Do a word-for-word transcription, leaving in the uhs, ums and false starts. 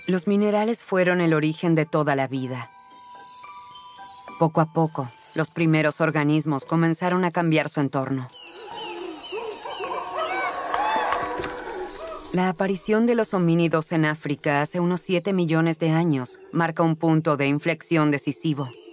Los minerales fueron el origen de toda la vida. Poco a poco, los primeros organismos comenzaron a cambiar su entorno. La aparición de los homínidos en África hace unos siete millones de años marca un punto de inflexión decisivo.